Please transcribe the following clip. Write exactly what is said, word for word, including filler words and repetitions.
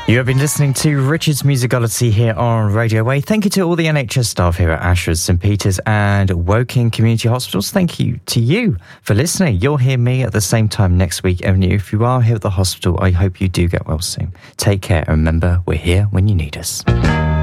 You have been listening to Richard's Musicology here on Radio Way. Thank you to all the N H S staff here at Ashford, St Peters and Woking Community Hospitals. Thank you to you for listening. You'll hear me at the same time next week. And if you are here at the hospital, I hope you do get well soon. Take care and remember, we're here when you need us.